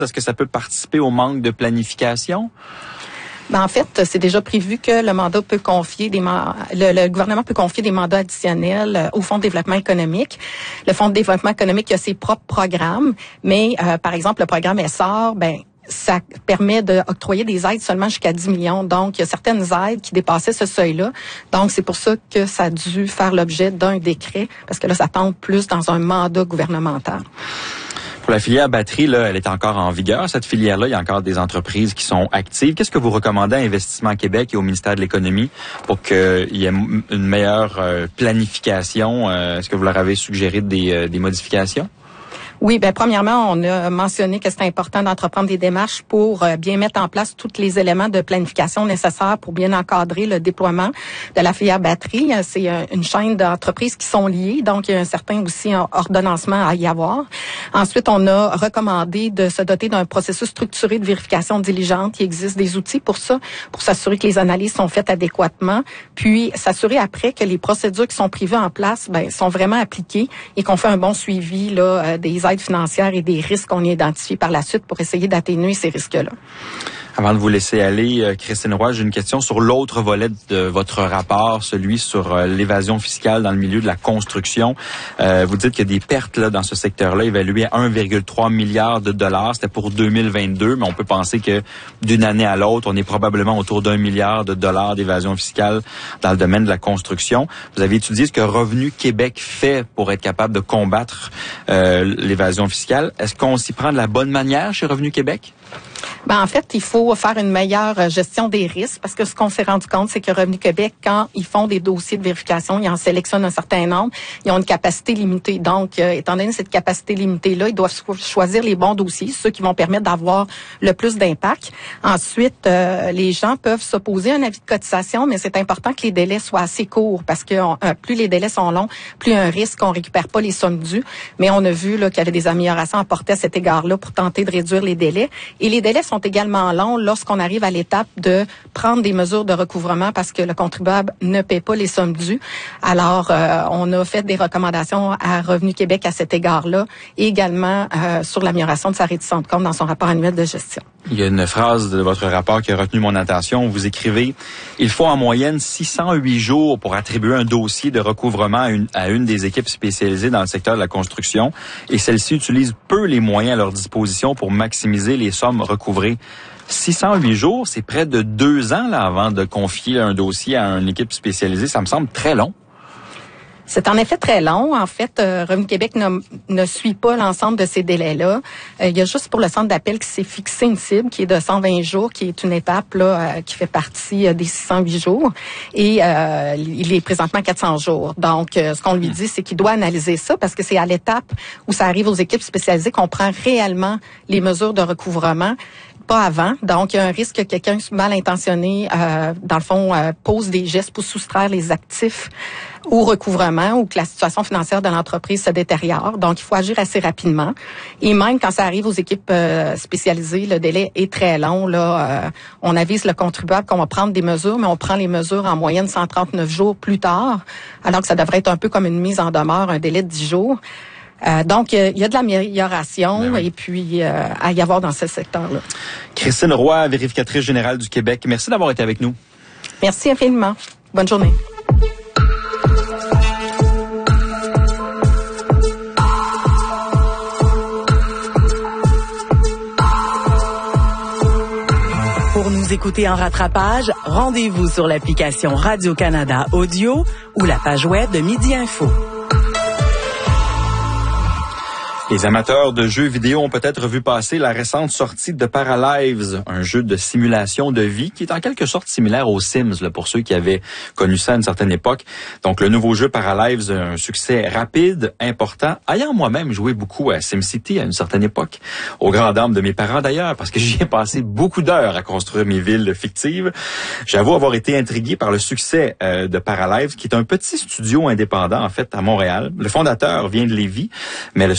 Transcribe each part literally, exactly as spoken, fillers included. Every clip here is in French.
Est-ce que ça peut participer au manque de planification? Ben, en fait, c'est déjà prévu que le mandat peut confier des man- le, le gouvernement peut confier des mandats additionnels euh, au Fonds de développement économique. Le Fonds de développement économique a ses propres programmes, mais euh, par exemple le programme E S S O R, ben ça permet d'octroyer des aides seulement jusqu'à dix millions. Donc, il y a certaines aides qui dépassaient ce seuil-là. Donc, c'est pour ça que ça a dû faire l'objet d'un décret, parce que là, ça tombe plus dans un mandat gouvernemental. Pour la filière batterie, là, elle est encore en vigueur. Cette filière-là, il y a encore des entreprises qui sont actives. Qu'est-ce que vous recommandez à Investissement Québec et au ministère de l'Économie pour qu'il y ait une meilleure euh, planification? Euh, est-ce que vous leur avez suggéré des, euh, des modifications? Oui, ben premièrement, on a mentionné que c'est important d'entreprendre des démarches pour euh, bien mettre en place tous les éléments de planification nécessaires pour bien encadrer le déploiement de la filière batterie. C'est euh, une chaîne d'entreprises qui sont liées, donc il y a un certain aussi ordonnancement à y avoir. Ensuite, on a recommandé de se doter d'un processus structuré de vérification diligente. Il existe des outils pour ça, pour s'assurer que les analyses sont faites adéquatement, puis s'assurer après que les procédures qui sont prévues en place ben, sont vraiment appliquées et qu'on fait un bon suivi là, euh, des aides financières et des risques qu'on a identifiés par la suite pour essayer d'atténuer ces risques-là. Avant de vous laisser aller, Christine Roy, j'ai une question sur l'autre volet de votre rapport, celui sur euh, l'évasion fiscale dans le milieu de la construction. Euh, vous dites qu'il y a des pertes là, dans ce secteur-là évaluées à un virgule trois milliard de dollars. C'était pour deux mille vingt-deux, mais on peut penser que d'une année à l'autre, on est probablement autour d'un milliard de dollars d'évasion fiscale dans le domaine de la construction. Vous avez étudié ce que Revenu Québec fait pour être capable de combattre euh, l'évasion fiscale. Est-ce qu'on s'y prend de la bonne manière chez Revenu Québec? Ben en fait, il faut faire une meilleure gestion des risques parce que ce qu'on s'est rendu compte, c'est que Revenu Québec, quand ils font des dossiers de vérification, ils en sélectionnent un certain nombre, ils ont une capacité limitée. Donc, euh, étant donné cette capacité limitée-là, ils doivent choisir les bons dossiers, ceux qui vont permettre d'avoir le plus d'impact. Ensuite, euh, les gens peuvent s'opposer à un avis de cotisation, mais c'est important que les délais soient assez courts parce que on, euh, plus les délais sont longs, plus il y a un risque qu'on récupère pas les sommes dues. Mais on a vu là, qu'il y avait des améliorations apportées à cet égard-là pour tenter de réduire les délais. Et les délais sont également longs lorsqu'on arrive à l'étape de prendre des mesures de recouvrement parce que le contribuable ne paie pas les sommes dues. Alors, euh, on a fait des recommandations à Revenu Québec à cet égard-là et également euh, sur l'amélioration de sa reddition de compte dans son rapport annuel de gestion. Il y a une phrase de votre rapport qui a retenu mon attention. Vous écrivez « Il faut en moyenne six cent huit jours pour attribuer un dossier de recouvrement à une, à une des équipes spécialisées dans le secteur de la construction et celles-ci utilisent peu les moyens à leur disposition pour maximiser les sommes recouvrées. » six cent huit jours, c'est près de deux ans là, avant de confier un dossier à une équipe spécialisée. Ça me semble très long. C'est en effet très long. En fait, euh, Revenu Québec ne, ne suit pas l'ensemble de ces délais-là. Euh, il y a juste pour le centre d'appel qui s'est fixé une cible qui est de cent vingt jours, qui est une étape là euh, qui fait partie euh, des six cent huit jours. Et euh, il est présentement à quatre cents jours. Donc, euh, ce qu'on lui dit, c'est qu'il doit analyser ça parce que c'est à l'étape où ça arrive aux équipes spécialisées qu'on prend réellement les mesures de recouvrement. Pas avant. Donc, il y a un risque que quelqu'un mal intentionné, euh, dans le fond, euh, pose des gestes pour soustraire les actifs au recouvrement ou que la situation financière de l'entreprise se détériore. Donc, il faut agir assez rapidement. Et même quand ça arrive aux équipes euh, spécialisées, le délai est très long. Là, euh, on avise le contribuable qu'on va prendre des mesures, mais on prend les mesures en moyenne cent trente-neuf jours plus tard, alors que ça devrait être un peu comme une mise en demeure, un délai de dix jours. Euh, donc, il euh, y a de l'amélioration ben oui. et puis euh, à y avoir dans ce secteur-là. Christine Roy, vérificatrice générale du Québec, merci d'avoir été avec nous. Merci infiniment. Bonne journée. Pour nous écouter en rattrapage, rendez-vous sur l'application Radio-Canada Audio ou la page web de Midi Info. Les amateurs de jeux vidéo ont peut-être vu passer la récente sortie de Paralives, un jeu de simulation de vie qui est en quelque sorte similaire aux Sims, là, pour ceux qui avaient connu ça à une certaine époque. Donc, le nouveau jeu Paralives a un succès rapide, important, ayant moi-même joué beaucoup à SimCity à une certaine époque, aux grandes dames de mes parents d'ailleurs, parce que j'y ai passé beaucoup d'heures à construire mes villes fictives. J'avoue avoir été intrigué par le succès euh, de Paralives, qui est un petit studio indépendant, en fait, à Montréal. Le fondateur vient de Lévis, mais le studio est basé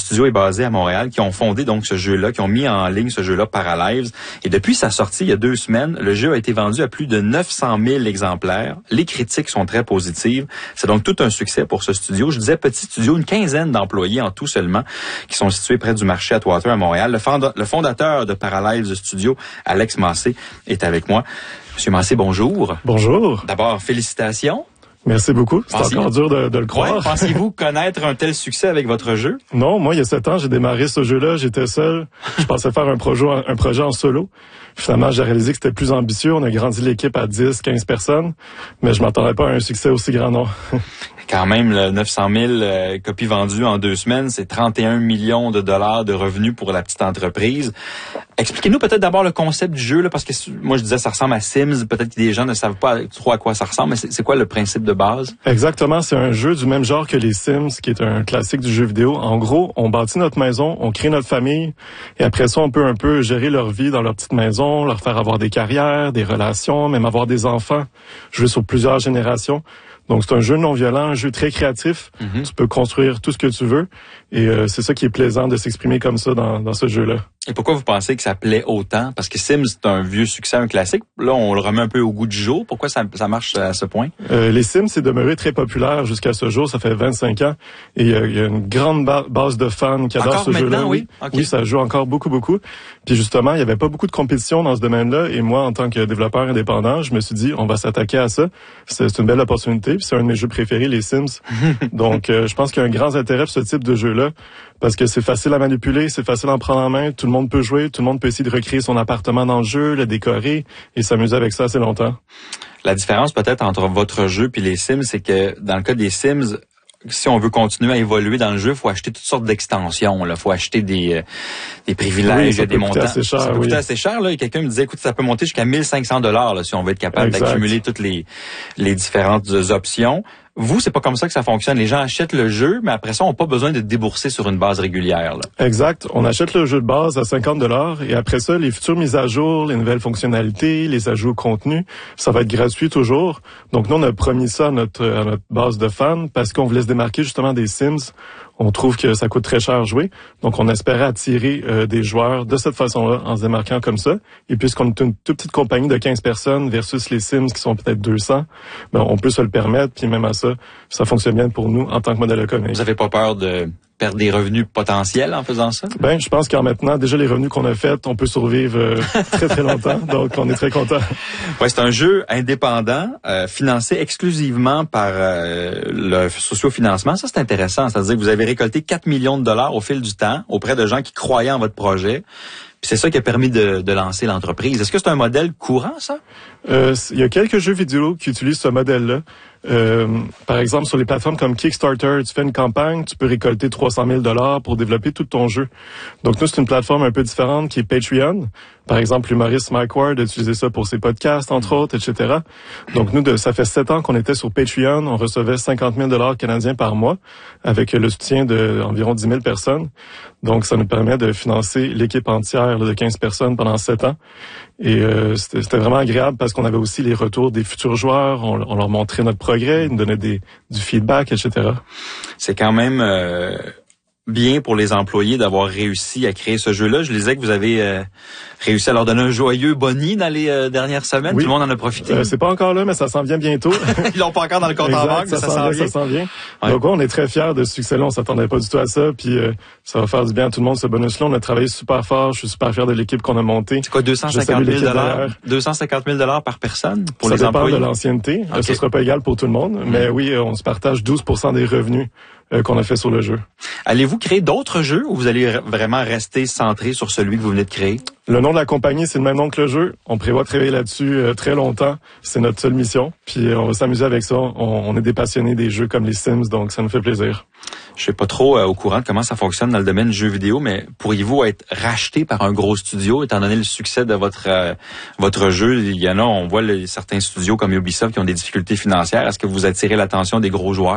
basés à Montréal qui ont fondé donc ce jeu-là, qui ont mis en ligne ce jeu-là Paralives. Et depuis sa sortie il y a deux semaines, le jeu a été vendu à plus de neuf cent mille exemplaires. Les critiques sont très positives. C'est donc tout un succès pour ce studio. Je disais petit studio, une quinzaine d'employés en tout seulement, qui sont situés près du marché Atwater à Montréal. Le, fonda- le fondateur de Paralives Studio, Alex Massé, est avec moi. Monsieur Massé, bonjour. Bonjour. D'abord, félicitations. Merci beaucoup. C'est Pensiez... encore dur de, de le croire. Ouais, pensiez-vous connaître un tel succès avec votre jeu? Non, moi, il y a sept ans, j'ai démarré ce jeu-là. J'étais seul. Je pensais faire un projet, un projet en solo. Finalement, j'ai réalisé que c'était plus ambitieux. On a grandi l'équipe à dix, quinze personnes. Mais je m'attendais pas à un succès aussi grand, non. Quand même, là, neuf cent mille euh, copies vendues en deux semaines, c'est trente et un millions de dollars de revenus pour la petite entreprise. Expliquez-nous peut-être d'abord le concept du jeu, là, parce que moi je disais ça ressemble à Sims. Peut-être que des gens ne savent pas trop à quoi ça ressemble, mais c'est, c'est quoi le principe de base? Exactement, c'est un jeu du même genre que les Sims, qui est un classique du jeu vidéo. En gros, on bâtit notre maison, on crée notre famille, et après ça, on peut un peu gérer leur vie dans leur petite maison, leur faire avoir des carrières, des relations, même avoir des enfants, jouer sur plusieurs générations. Donc, c'est un jeu non violent, un jeu très créatif. Mm-hmm. Tu peux construire tout ce que tu veux. Et euh, c'est ça qui est plaisant de s'exprimer comme ça dans, dans ce jeu-là. Et pourquoi vous pensez que ça plaît autant? Parce que Sims, c'est un vieux succès, un classique. Là, on le remet un peu au goût du jour. Pourquoi ça, ça marche à ce point? Euh, les Sims, c'est demeuré très populaire jusqu'à ce jour. Ça fait vingt-cinq ans. Et il euh, y a une grande ba- base de fans qui adorent encore ce jeu-là. Oui, okay. Oui, ça joue encore beaucoup, beaucoup. Puis justement, il n'y avait pas beaucoup de compétition dans ce domaine-là. Et moi, en tant que développeur indépendant, je me suis dit, on va s'attaquer à ça. C'est, c'est une belle opportunité. Puis c'est un de mes jeux préférés, les Sims. Donc, euh, je pense qu'il y a un grand intérêt pour ce type de jeu-là. Parce que c'est facile à manipuler, c'est facile à en prendre en main. Tout le monde peut jouer, tout le monde peut essayer de recréer son appartement dans le jeu, le décorer et s'amuser avec ça assez longtemps. La différence peut-être entre votre jeu et les Sims, c'est que dans le cas des Sims, si on veut continuer à évoluer dans le jeu, il faut acheter toutes sortes d'extensions. Il faut acheter des, euh, des privilèges, oui, des montants. Assez cher, ça peut oui. coûter assez cher. Là. Et quelqu'un me disait, écoute, ça peut monter jusqu'à mille cinq cents dollars là, si on veut être capable exact. D'accumuler toutes les, les différentes options. Vous, c'est pas comme ça que ça fonctionne. Les gens achètent le jeu, mais après ça, on n'a pas besoin de débourser sur une base régulière. Là. Exact. On achète le jeu de base à cinquante dollars et après ça, les futures mises à jour, les nouvelles fonctionnalités, les ajouts au contenu, ça va être gratuit toujours. Donc nous, on a promis ça à notre, à notre base de fans parce qu'on voulait se démarquer justement des Sims. On trouve que ça coûte très cher à jouer. Donc, on espérait attirer euh, des joueurs de cette façon-là, en se démarquant comme ça. Et puisqu'on est une toute petite compagnie de quinze personnes versus les Sims qui sont peut-être deux cents, ben, on peut se le permettre. Puis même à ça, ça fonctionne bien pour nous en tant que modèle économique. Vous avez pas peur de perdre des revenus potentiels en faisant ça? Ben, je pense qu'en maintenant, déjà les revenus qu'on a faits, on peut survivre euh, très, très longtemps. Donc, on est très content. Ouais, c'est un jeu indépendant, euh, financé exclusivement par euh, le sociofinancement. Ça, c'est intéressant. C'est-à-dire que vous avez récolté quatre millions de dollars au fil du temps auprès de gens qui croyaient en votre projet. Puis c'est ça qui a permis de, de lancer l'entreprise. Est-ce que c'est un modèle courant, ça? Euh, il y a quelques jeux vidéo qui utilisent ce modèle-là. Euh, par exemple, sur les plateformes comme Kickstarter, tu fais une campagne, tu peux récolter trois cent mille dollars pour développer tout ton jeu. Donc nous, c'est une plateforme un peu différente qui est Patreon. Par exemple, l'humoriste Mike Ward a utilisé ça pour ses podcasts, entre autres, et cetera. Donc nous, de, ça fait sept ans qu'on était sur Patreon. On recevait cinquante mille dollars canadiens par mois avec le soutien d'environ dix mille personnes. Donc ça nous permet de financer l'équipe entière là, de quinze personnes pendant sept ans. Et euh, c'était, c'était vraiment agréable parce qu'on avait aussi les retours des futurs joueurs. On, on leur montrait notre progrès, ils nous donnaient des, du feedback, et cetera. C'est quand même euh, bien pour les employés d'avoir réussi à créer ce jeu-là. Je disais que vous avez euh, réussi à leur donner un joyeux boni dans les euh, dernières semaines. Oui. Tout le monde en a profité. Euh, c'est pas encore là, mais ça s'en vient bientôt. Ils l'ont pas encore dans le compte en banque, mais ça, ça s'en vient. Ça s'en vient. Ouais. Donc, ouais, on est très fiers de ce succès-là. On s'attendait pas du tout à ça. Puis, euh, ça va faire du bien à tout le monde, ce bonus-là. On a travaillé super fort. Je suis super fier de l'équipe qu'on a montée. C'est quoi, deux cent cinquante mille dollars? deux cent cinquante mille dollars par personne pour ça les employés? Ça dépend de l'ancienneté. Okay. Ce sera pas égal pour tout le monde. Mmh. Mais oui, on se partage douze pour cent des revenus euh, qu'on a fait sur le jeu. Allez-vous créer d'autres jeux ou vous allez r- vraiment rester centré sur celui que vous venez de créer? Le nom de la compagnie, c'est le même nom que le jeu. On prévoit de travailler là-dessus euh, très longtemps. C'est notre seule mission. Puis euh, on va s'amuser avec ça. On, on est des passionnés des jeux comme les Sims, donc ça nous fait plaisir. Je suis pas trop euh, au courant de comment ça fonctionne dans le domaine du jeu vidéo, mais pourriez-vous être racheté par un gros studio, étant donné le succès de votre euh, votre jeu? Il y en a, on voit les, certains studios comme Ubisoft qui ont des difficultés financières. Est-ce que vous attirez l'attention des gros joueurs?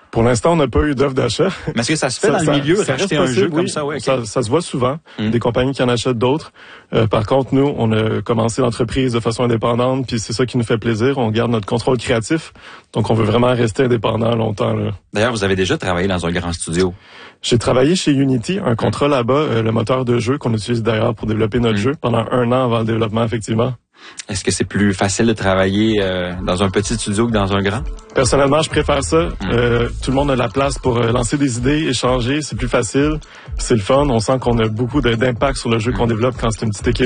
Pour l'instant, on n'a pas eu d'offre d'achat. Mais est-ce que ça se fait ça, dans ça, le milieu, ça racheter reste un possible, jeu oui. comme ça? Ouais, okay. ça, ça se voit souvent, mm. des compagnies qui en achètent d'autres. Euh, par contre, nous, on a commencé l'entreprise de façon indépendante, puis c'est ça qui nous fait plaisir. On garde notre contrôle créatif, donc on veut vraiment rester indépendant longtemps. Là. D'ailleurs, vous avez déjà travaillé dans un grand studio. J'ai travaillé chez Unity, un contrat mm. là-bas, euh, le moteur de jeu qu'on utilise d'ailleurs pour développer notre mm. jeu, pendant un an avant le développement, effectivement. Est-ce que c'est plus facile de travailler euh, dans un petit studio que dans un grand? Personnellement, je préfère ça. Mmh. Euh, tout le monde a la place pour euh, lancer des idées, échanger. C'est plus facile. C'est le fun. On sent qu'on a beaucoup de, d'impact sur le jeu mmh. qu'on développe quand c'est une petite équipe.